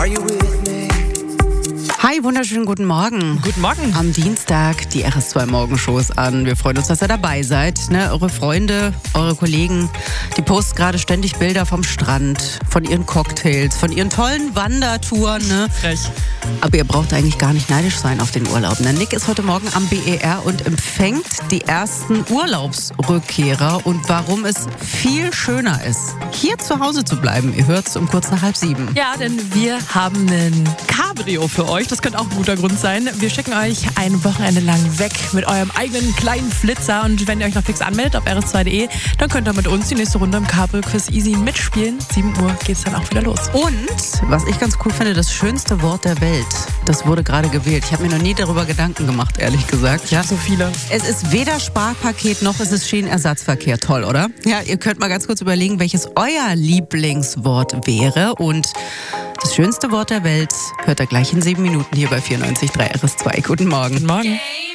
Hi, wunderschönen guten Morgen. Guten Morgen. Am Dienstag die RS2 Morgenshows an. Wir freuen uns, dass ihr dabei seid. Ne? Eure Freunde, eure Kollegen, die posten gerade ständig Bilder vom Strand, von ihren Cocktails, von ihren tollen Wandertouren. Ne? Frech. Aber ihr braucht eigentlich gar nicht neidisch sein auf den Urlaub. Ne? Nick ist heute Morgen am BER und empfängt die ersten Urlaubsrückkehrer und warum es viel schöner ist, hier zu Hause zu bleiben. Ihr hört es um kurz nach 6:30. Ja, denn wir haben ein Cabrio für euch. Das könnte auch ein guter Grund sein. Wir schicken euch ein Wochenende lang weg mit eurem eigenen kleinen Flitzer. Und wenn ihr euch noch fix anmeldet auf rs2.de, dann könnt ihr mit uns die nächste Runde im Cabrio-Quiz easy mitspielen. 7 Uhr geht's dann auch wieder los. Und, was ich ganz cool finde, das schönste Wort der Welt, das wurde gerade gewählt. Ich habe mir noch nie darüber Gedanken gemacht, ehrlich gesagt. Ja? So viele. Es ist weder Sparpaket noch ist es Schienenersatzverkehr. Toll, oder? Ja, ihr könnt mal ganz kurz überlegen, welches euer Lieblingswort wäre. Und das schönste Wort der Welt hört ihr gleich in 7 Minuten hier bei 94.3 RS2. Guten Morgen. Guten Morgen.